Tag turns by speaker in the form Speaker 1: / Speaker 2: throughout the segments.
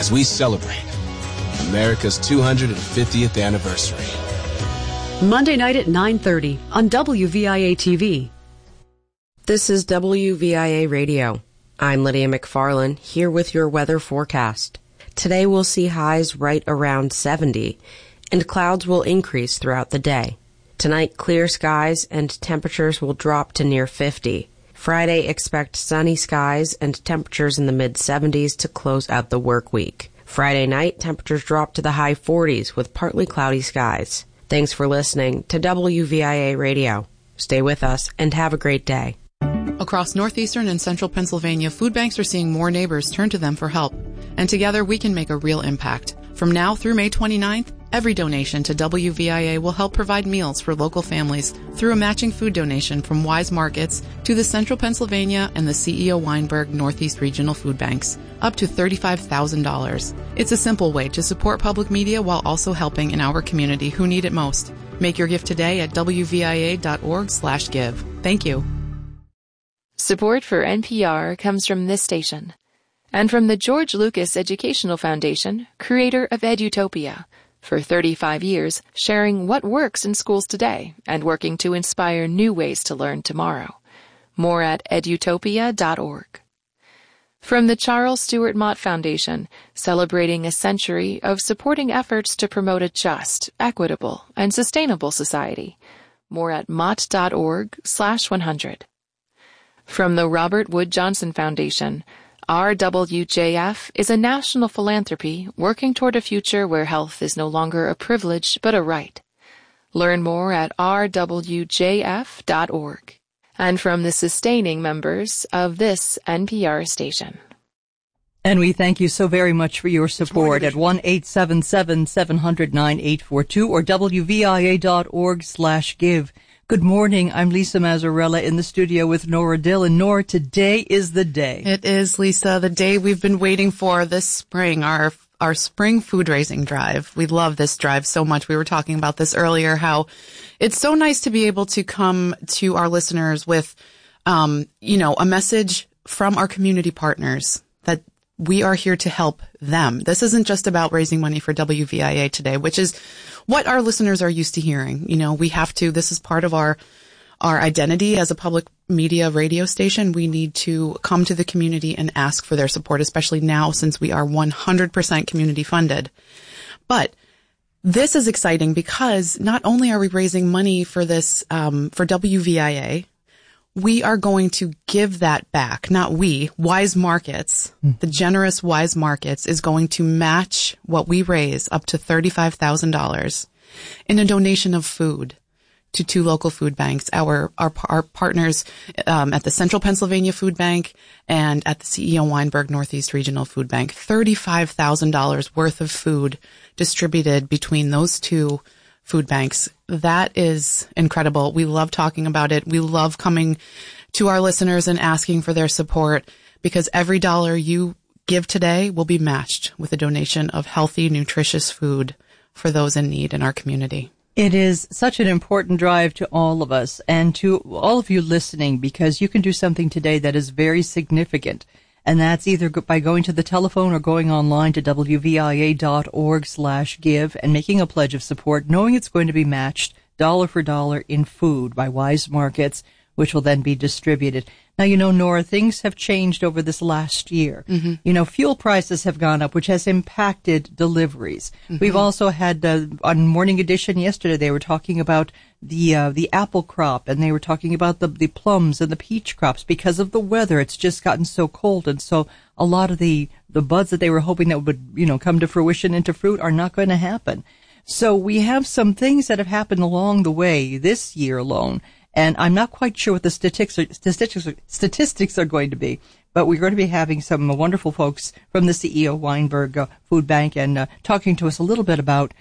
Speaker 1: as we celebrate America's 250th anniversary.
Speaker 2: Monday night at 9:30 on WVIA-TV.
Speaker 3: This is WVIA Radio. I'm Lydia McFarlane, here with your weather forecast. Today we'll see highs right around 70, and clouds will increase throughout the day. Tonight, clear skies and temperatures will drop to near 50. Friday, expect sunny skies and temperatures in the mid-70s to close out the work week. Friday night, temperatures drop to the high 40s with partly cloudy skies. Thanks for listening to WVIA Radio. Stay with us and have a great day.
Speaker 4: Across northeastern and central Pennsylvania, food banks are seeing more neighbors turn to them for help. And together we can make a real impact. From now through May 29th, every donation to WVIA will help provide meals for local families through a matching food donation from Wise Markets to the Central Pennsylvania and the CEO Weinberg Northeast Regional Food Banks, up to $35,000. It's a simple way to support public media while also helping in our community who need it most. Make your gift today at wvia.org/give. Thank you.
Speaker 5: Support for NPR comes from this station and from the George Lucas Educational Foundation, creator of Edutopia, for 35 years sharing what works in schools today and working to inspire new ways to learn tomorrow. More at edutopia.org. From the Charles Stewart Mott Foundation, celebrating a century of supporting efforts to promote a just, equitable, and sustainable society. More at mott.org/100. From the Robert Wood Johnson Foundation, RWJF is a national philanthropy working toward a future where health is no longer a privilege but a right. Learn more at rwjf.org. And from the sustaining members of this NPR station.
Speaker 6: And we thank you so very much for your support at 1-877-700-9842 or wvia.org/give. Good morning. I'm Lisa Mazzarella in the studio with Nora Dillon. Nora, today is the day.
Speaker 4: It is, Lisa, the day we've been waiting for this spring, our spring food raising drive. We love this drive so much. We were talking about this earlier, how it's so nice to be able to come to our listeners with, a message from our community partners that we are here to help them. This isn't just about raising money for WVIA today, which is what our listeners are used to hearing. This is part of our identity as a public media radio station. We need to come to the community and ask for their support, especially now since we are 100% community funded. But this is exciting because not only are we raising money for this, for WVIA, we are going to give that back. Not we, Wise Markets, the generous Wise Markets is going to match what we raise up to $35,000 in a donation of food to two local food banks, our partners at the Central Pennsylvania Food Bank and at the CEO Weinberg Northeast Regional Food Bank. $35,000 worth of food distributed between those two food banks. That is incredible. We love talking about it. We love coming to our listeners and asking for their support because every dollar you give today will be matched with a donation of healthy, nutritious food for those in need in our community.
Speaker 6: It is such an important drive to all of us and to all of you listening because you can do something today that is very significant. And that's either by going to the telephone or going online to wvia.org/give and making a pledge of support, knowing it's going to be matched dollar for dollar in food by Wise Markets, which will then be distributed. Now, Nora, things have changed over this last year. Mm-hmm. Fuel prices have gone up, which has impacted deliveries. Mm-hmm. We've also had, on Morning Edition yesterday, they were talking about the apple crop, and they were talking about the plums and the peach crops. Because of the weather, it's just gotten so cold, and so a lot of the buds that they were hoping that would, come to fruition into fruit are not going to happen. So we have some things that have happened along the way this year alone. And I'm not quite sure what the statistics are going to be, but we're going to be having some wonderful folks from the CEO Weinberg Food Bank and talking to us a little bit about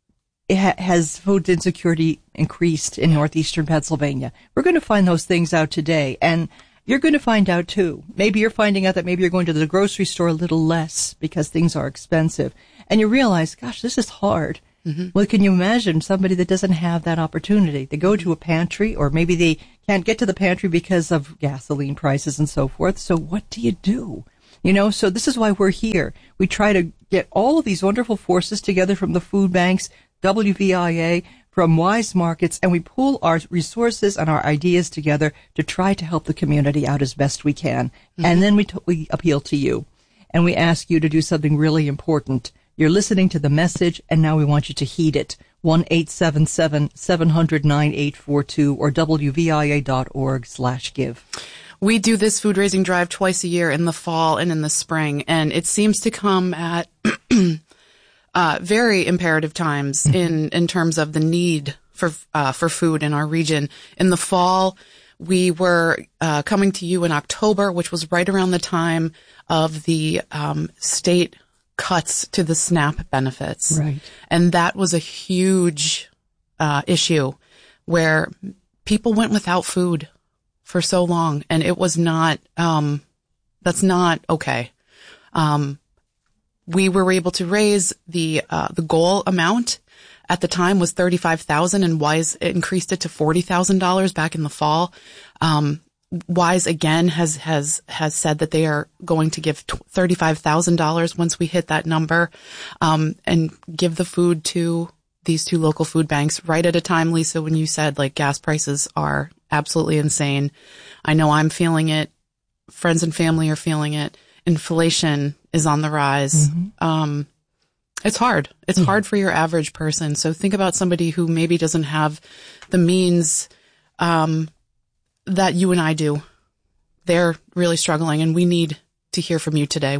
Speaker 6: has food insecurity increased in northeastern Pennsylvania. We're going to find those things out today, and you're going to find out too. Maybe you're finding out that maybe you're going to the grocery store a little less because things are expensive, and you realize, gosh, this is hard. Mm-hmm. Well, can you imagine somebody that doesn't have that opportunity? They go to a pantry, or maybe they can't get to the pantry because of gasoline prices and so forth. So what do? So this is why we're here. We try to get all of these wonderful forces together from the food banks, WVIA, from Wise Markets, and we pool our resources and our ideas together to try to help the community out as best we can. Mm-hmm. And then we appeal to you, and we ask you to do something really important. You're listening to the message, and now we want you to heed it. 1-877-700-9842 or WVIA.org/give.
Speaker 4: We do this food raising drive twice a year in the fall and in the spring, and it seems to come at very imperative times in terms of the need for food in our region. In the fall, we were coming to you in October, which was right around the time of the state cuts to the SNAP benefits. Right. And that was a huge issue where people went without food for so long, and it was not that's not okay. We were able to raise the goal amount at the time was $35,000, and Wise increased it to $40,000 back in the fall. Wise again has said that they are going to give $35,000 once we hit that number, and give the food to these two local food banks right at a time, Lisa, when you said like gas prices are absolutely insane. I know I'm feeling it. Friends and family are feeling it. Inflation is on the rise. Mm-hmm. It's hard. It's hard for your average person. So think about somebody who maybe doesn't have the means that you and I do. They're really struggling, and we need to hear from you today.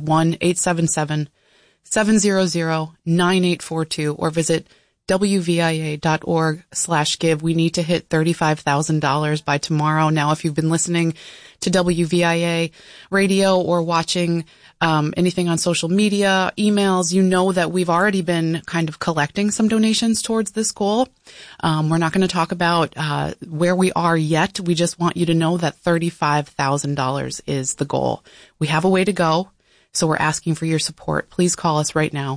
Speaker 4: 1-877-700-9842 or visit WVIA.org/give. We need to hit $35,000 by tomorrow. Now, if you've been listening to WVIA radio or watching anything on social media, emails, you know that we've already been kind of collecting some donations towards this goal. We're not going to talk about where we are yet. We just want you to know that $35,000 is the goal. We have a way to go, so we're asking for your support. Please call us right now,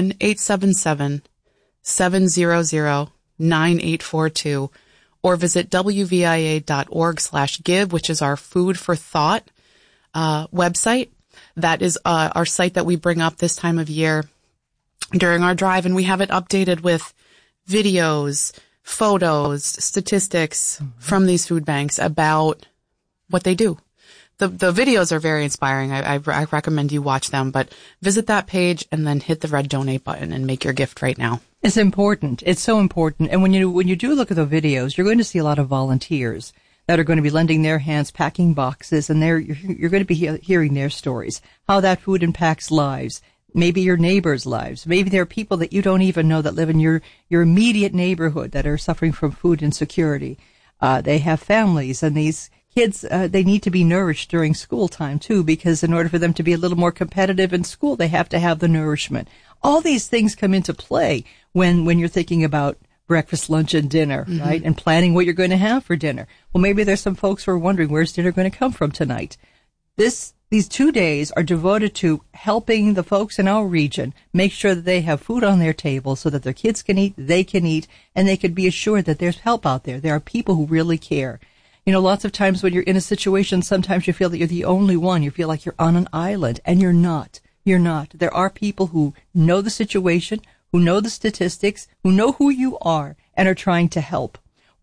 Speaker 4: 1-877-700-9842, or visit WVIA.org/give, which is our Food for Thought website. That is our site that we bring up this time of year during our drive, and we have it updated with videos, photos, statistics from these food banks about what they do. The videos are very inspiring. I recommend you watch them, but visit that page and then hit the red donate button and make your gift right now. It's important. It's so important. And when you do look at the videos, you're going to see a lot of volunteers that are going to be lending their hands, packing boxes, and you're going to be hearing their stories, how that food impacts lives, maybe your neighbors' lives. Maybe there are people that you don't even know that live in your immediate neighborhood that are suffering from food insecurity. They have families, and these kids, they need to be nourished during school time too, because in order for them to be a little more competitive in school, they have to have the nourishment. All these things come into play when you're thinking about breakfast, lunch, and dinner, right? And planning what you're going to have for dinner. Well, maybe there's some folks who are wondering, where's dinner going to come from tonight? These 2 days are devoted to helping the folks in our region make sure that they have food on their table so that their kids can eat, they can eat, and they can be assured that there's help out there. There are people who really care. Lots of times when you're in a situation, sometimes you feel that you're the only one. You feel like you're on an island, and you're not. You're not. There are people who know the situation, who know the statistics, who know who you are, and are trying to help.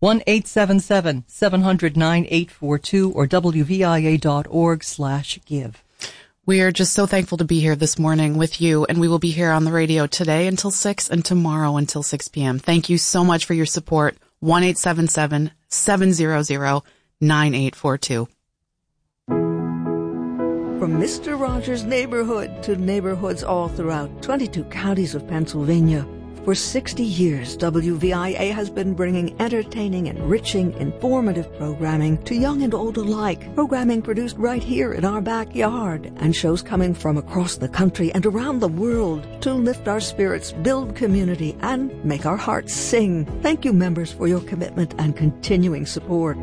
Speaker 4: 1-877-700-9842 or WVIA.org/give. We are just so thankful to be here this morning with you, and we will be here on the radio today until 6 and tomorrow until 6 p.m. Thank you so much for your support. 1-877-700-9842.
Speaker 7: From Mr. Rogers' neighborhood to neighborhoods all throughout 22 counties of Pennsylvania, for 60 years, WVIA has been bringing entertaining, enriching, informative programming to young and old alike. Programming produced right here in our backyard, and shows coming from across the country and around the world to lift our spirits, build community, and make our hearts sing. Thank you, members, for your commitment and continuing support.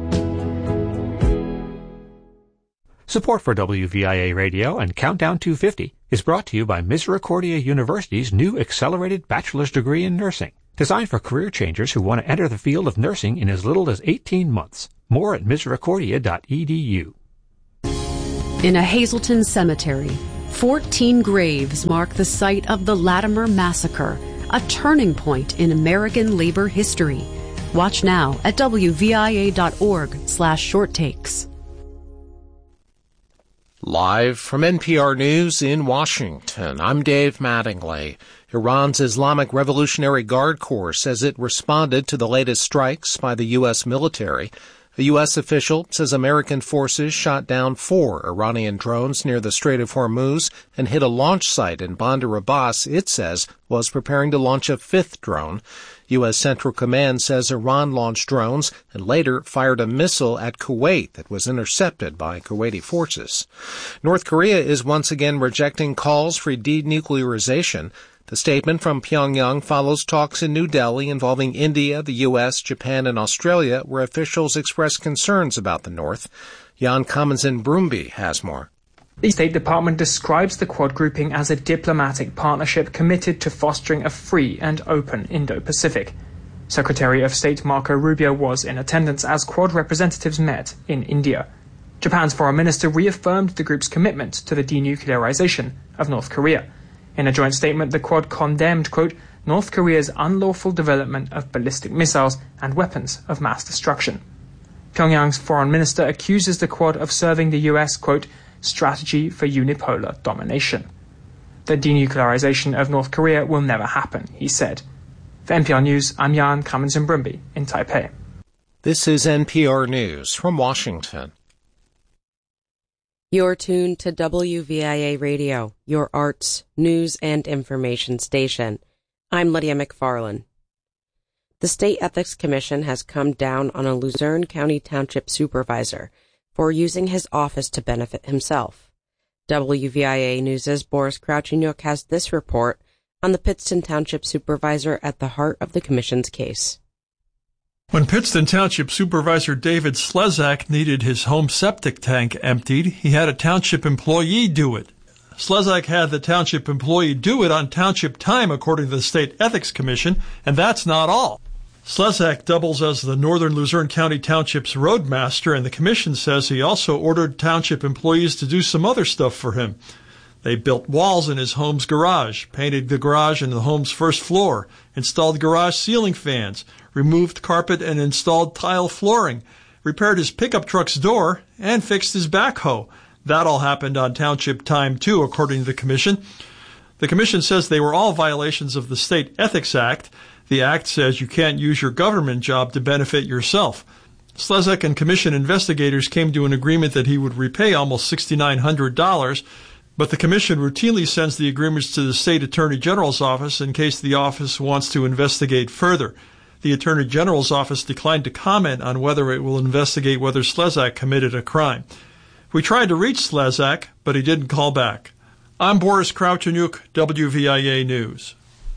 Speaker 8: Support for WVIA Radio and Countdown 250 is brought to you by Misericordia University's new accelerated bachelor's degree in nursing, designed for career changers who want to enter the field of nursing in as little as 18 months. More at misericordia.edu.
Speaker 2: In a Hazleton cemetery, 14 graves mark the site of the Latimer Massacre, a turning point in American labor history. Watch now at wvia.org/shorttakes.
Speaker 9: Live from NPR News in Washington, I'm Dave Mattingly. Iran's Islamic Revolutionary Guard Corps says it responded to the latest strikes by the U.S. military. A U.S. official says American forces shot down 4 Iranian drones near the Strait of Hormuz and hit a launch site in Bandar Abbas it says was preparing to launch a 5th drone. U.S. Central Command says Iran launched drones and later fired a missile at Kuwait that was intercepted by Kuwaiti forces. North Korea is once again rejecting calls for denuclearization. The statement from Pyongyang follows talks in New Delhi involving India, the U.S., Japan, and Australia, where officials expressed concerns about the North. Jan Kamenzin-Brumby has more.
Speaker 10: The State Department describes the Quad grouping as a diplomatic partnership committed to fostering a free and open Indo-Pacific. Secretary of State Marco Rubio was in attendance as Quad representatives met in India. Japan's foreign minister reaffirmed the group's commitment to the denuclearization of North Korea. In a joint statement, the Quad condemned, quote, North Korea's unlawful development of ballistic missiles and weapons of mass destruction. Pyongyang's foreign minister accuses the Quad of serving the U.S., quote, strategy for unipolar domination. The denuclearization of North Korea will never happen, he said. For NPR News, I'm Jan Kamenzin-Brumby in Taipei.
Speaker 9: This is NPR News from Washington.
Speaker 3: You're tuned to WVIA Radio, your arts, news, and information station. I'm Lydia McFarlane. The State Ethics Commission has come down on a Luzerne County Township supervisor for using his office to benefit himself. WVIA News' Boris Kravchuk has this report on the Pittston Township supervisor at the heart of the Commission's case.
Speaker 11: When Pittston Township Supervisor David Slezak needed his home septic tank emptied, he had a township employee do it. Slezak had the township employee do it on township time, according to the State Ethics Commission, and that's not all. Slezak doubles as the Northern Luzerne County Township's roadmaster, and the commission says he also ordered township employees to do some other stuff for him. They built walls in his home's garage, painted the garage and the home's first floor, installed garage ceiling fans, removed carpet and installed tile flooring, repaired his pickup truck's door, and fixed his backhoe. That all happened on township time, too, according to the commission. The commission says they were all violations of the State Ethics Act. The act says you can't use your government job to benefit yourself. Slezak and commission investigators came to an agreement that he would repay almost $6,900, but the commission routinely sends the agreements to the State Attorney General's office in case the office wants to investigate further. The Attorney General's office declined to comment on whether it will investigate whether Slezak committed a crime. We tried to reach Slezak, but he didn't call back. I'm Boris Kravchuk, WVIA News.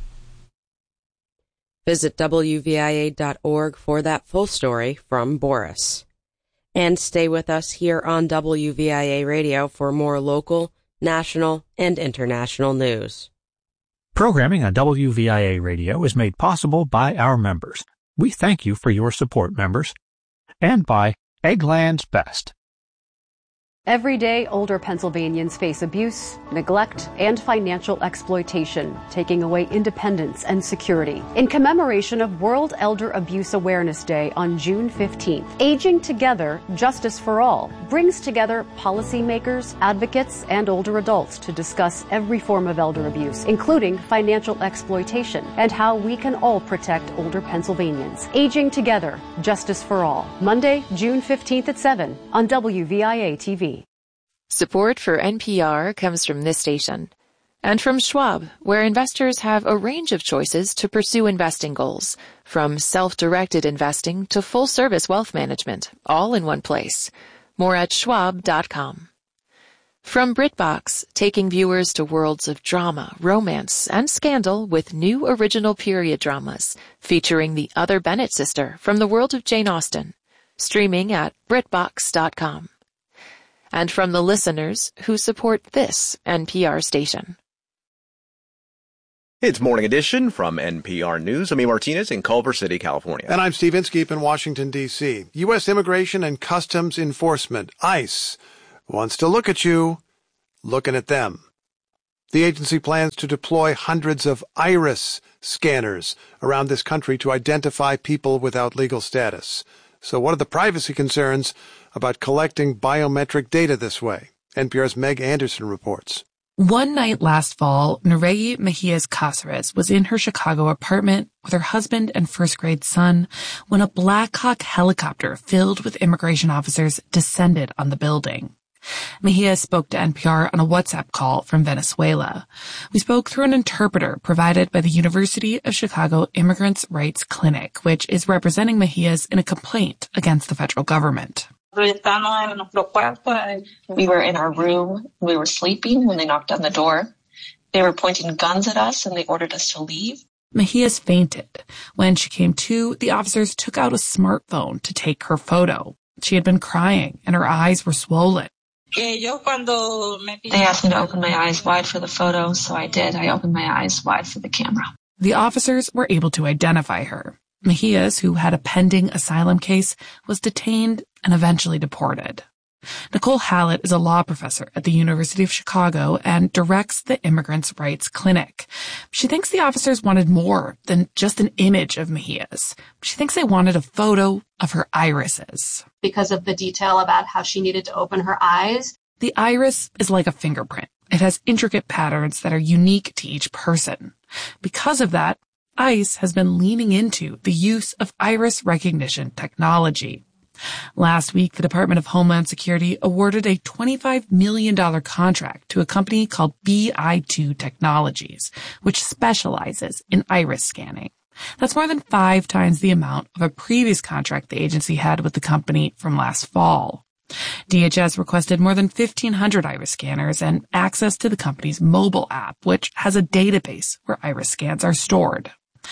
Speaker 3: Visit WVIA.org for that full story from Boris. And stay with us here on WVIA Radio for more local, national, and international news.
Speaker 8: Programming on WVIA Radio is made possible by our members. We thank you for your support, members. And by Eggland's Best.
Speaker 2: Every day, older Pennsylvanians face abuse, neglect, and financial exploitation, taking away independence and security. In commemoration of World Elder Abuse Awareness Day on June 15th, Aging Together, Justice for All brings together policymakers, advocates, and older adults to discuss every form of elder abuse, including financial exploitation, and how we can all protect older Pennsylvanians. Aging Together, Justice for All, Monday, June 15th at 7 on WVIA TV.
Speaker 5: Support for NPR comes from this station and from Schwab, where investors have a range of choices to pursue investing goals, from self-directed investing to full-service wealth management, all in one place. More at schwab.com. From BritBox, taking viewers to worlds of drama, romance, and scandal with new original period dramas featuring the other Bennett sister from the world of Jane Austen. Streaming at BritBox.com. And from the listeners who support this NPR station.
Speaker 12: It's Morning Edition from NPR News. I'm E. Martinez in Culver City, California.
Speaker 13: And I'm Steve Inskeep in Washington, D.C. U.S. Immigration and Customs Enforcement, ICE, wants to look at you looking at them. The agency plans to deploy hundreds of iris scanners around this country to identify people without legal status. So what are the privacy concerns about collecting biometric data this way? NPR's Meg Anderson reports.
Speaker 14: One night last fall, Nereyi Mejias Cáceres was in her Chicago apartment with her husband and first-grade son when a Black Hawk helicopter filled with immigration officers descended on the building. Mejia spoke to NPR on a WhatsApp call from Venezuela. We spoke through an interpreter provided by the University of Chicago Immigrants' Rights Clinic, which is representing Mejias in a complaint against the federal government.
Speaker 15: We were in our room. We were sleeping when they knocked on the door. They were pointing guns at us and they ordered us to leave.
Speaker 14: Mejias fainted. When she came to, the officers took out a smartphone to take her photo. She had been crying and her eyes were swollen.
Speaker 15: They asked me to open my eyes wide for the photo, so I did. I opened my eyes wide for the camera.
Speaker 14: The officers were able to identify her. Mejias, who had a pending asylum case, was detained and eventually deported. Nicole Hallett is a law professor at the University of Chicago and directs the Immigrants' Rights Clinic. She thinks the officers wanted more than just an image of Mejias. She thinks they wanted a photo of her irises.
Speaker 16: Because of the detail about how she needed to open her eyes.
Speaker 14: The iris is like a fingerprint. It has intricate patterns that are unique to each person. Because of that, ICE has been leaning into the use of iris recognition technology. Last week, the Department of Homeland Security awarded a $25 million contract to a company called BI2 Technologies, which specializes in iris scanning. That's more than 5 times the amount of a previous contract the agency had with the company from last fall. DHS requested more than 1,500 iris scanners and access to the company's mobile app, which has a database where iris scans are stored.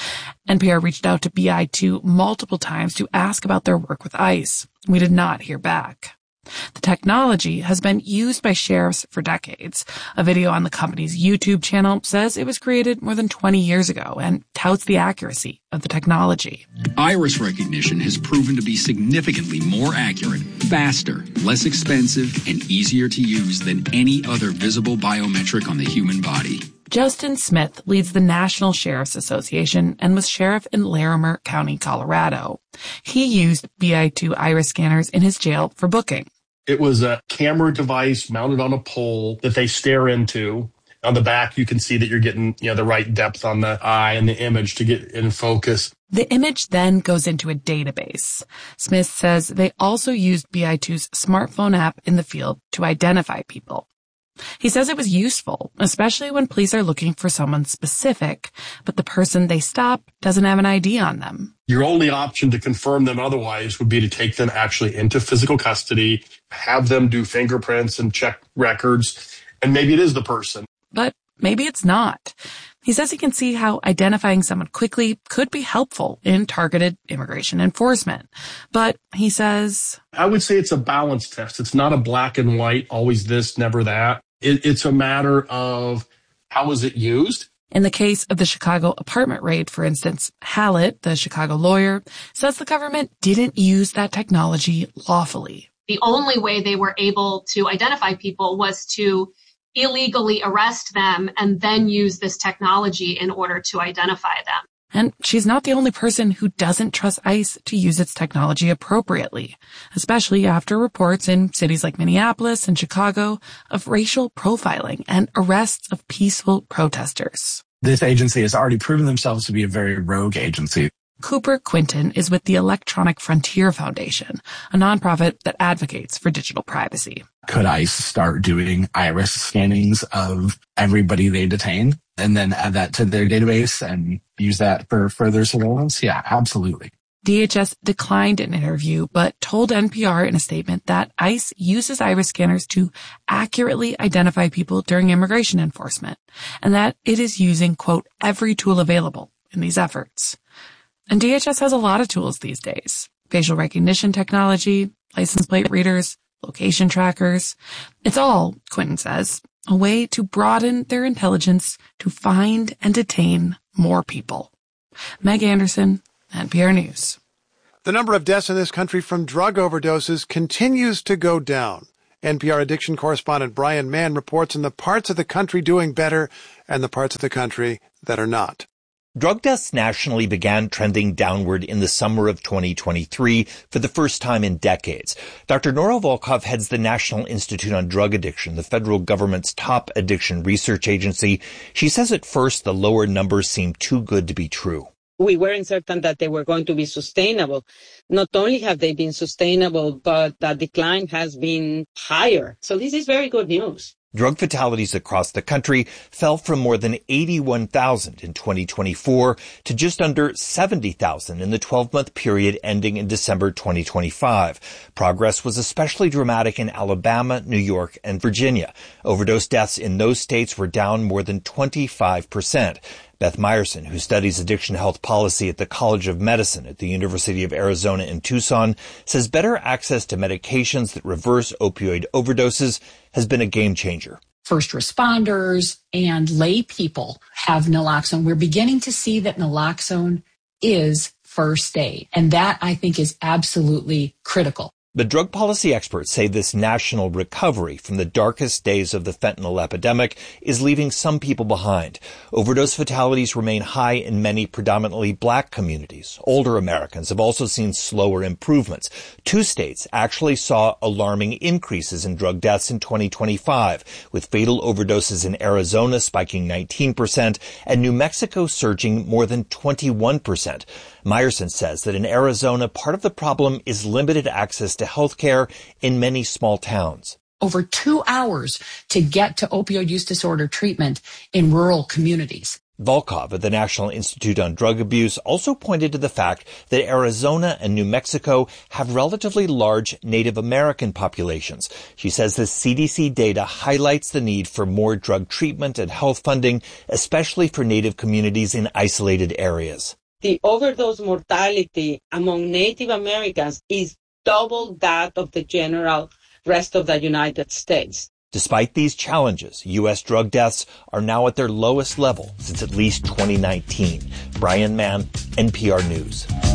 Speaker 14: NPR reached out to BI2 multiple times to ask about their work with ICE. We did not hear back. The technology has been used by sheriffs for decades. A video on the company's YouTube channel says it was created more than 20 years ago and touts the accuracy of the technology.
Speaker 17: Iris recognition has proven to be significantly more accurate, faster, less expensive, and easier to use than any other visible biometric on the human body.
Speaker 14: Justin Smith leads the National Sheriff's Association and was sheriff in Larimer County, Colorado. He used BI2 iris scanners in his jail for booking.
Speaker 18: It was a camera device mounted on a pole that they stare into. On the back, you can see that you're getting, the right depth on the eye and the image to get in focus.
Speaker 14: The image then goes into a database. Smith says they also used BI2's smartphone app in the field to identify people. He says it was useful, especially when police are looking for someone specific, but the person they stop doesn't have an ID on them.
Speaker 18: Your only option to confirm them otherwise would be to take them actually into physical custody, have them do fingerprints and check records, and maybe it is the person.
Speaker 14: But maybe it's not. He says he can see how identifying someone quickly could be helpful in targeted immigration enforcement. But he says,
Speaker 18: I would say it's a balance test. It's not a black and white, always this, never that. It's a matter of how is it used?
Speaker 14: In the case of the Chicago apartment raid, for instance, Hallett, the Chicago lawyer, says the government didn't use that technology lawfully.
Speaker 16: The only way they were able to identify people was to illegally arrest them and then use this technology in order to identify them.
Speaker 14: And she's not the only person who doesn't trust ICE to use its technology appropriately, especially after reports in cities like Minneapolis and Chicago of racial profiling and arrests of peaceful protesters.
Speaker 19: This agency has already proven themselves to be a very rogue agency.
Speaker 14: Cooper Quinton is with the Electronic Frontier Foundation, a nonprofit that advocates for digital privacy.
Speaker 19: Could ICE start doing iris scannings of everybody they detain and then add that to their database and use that for further surveillance? Yeah, absolutely.
Speaker 14: DHS declined an interview, but told NPR in a statement that ICE uses iris scanners to accurately identify people during immigration enforcement, and that it is using, quote, every tool available in these efforts. And DHS has a lot of tools these days. Facial recognition technology, license plate readers, location trackers. It's all, Quinton says, a way to broaden their intelligence to find and detain more people. Meg Anderson, NPR News.
Speaker 13: The number of deaths in this country from drug overdoses continues to go down. NPR addiction correspondent Brian Mann reports on the parts of the country doing better and the parts of the country that are not.
Speaker 20: Drug deaths nationally began trending downward in the summer of 2023 for the first time in decades. Dr. Nora Volkov heads the National Institute on Drug Addiction, the federal government's top addiction research agency. She says at first the lower numbers seemed too good to be true.
Speaker 21: We weren't certain that they were going to be sustainable. Not only have they been sustainable, but the decline has been higher. So this is very good news.
Speaker 20: Drug fatalities across the country fell from more than 81,000 in 2024 to just under 70,000 in the 12-month period ending in December 2025. Progress was especially dramatic in Alabama, New York, and Virginia. Overdose deaths in those states were down more than 25%. Beth Meyerson, who studies addiction health policy at the College of Medicine at the University of Arizona in Tucson, says better access to medications that reverse opioid overdoses has been a game changer.
Speaker 22: First responders and lay people have naloxone. We're beginning to see that naloxone is first aid, and that, I think, is absolutely critical.
Speaker 20: But drug policy experts say this national recovery from the darkest days of the fentanyl epidemic is leaving some people behind. Overdose fatalities remain high in many predominantly black communities. Older Americans have also seen slower improvements. 2 states actually saw alarming increases in drug deaths in 2025, with fatal overdoses in Arizona spiking 19% and New Mexico surging more than 21%. Meyerson says that in Arizona, part of the problem is limited access to health care in many small towns.
Speaker 22: Over 2 hours to get to opioid use disorder treatment in rural communities.
Speaker 20: Volkov at the National Institute on Drug Abuse also pointed to the fact that Arizona and New Mexico have relatively large Native American populations. She says the CDC data highlights the need for more drug treatment and health funding, especially for Native communities in isolated areas.
Speaker 21: The overdose mortality among Native Americans is double that of the general rest of the United States.
Speaker 20: Despite these challenges, U.S. drug deaths are now at their lowest level since at least 2019. Brian Mann, NPR News.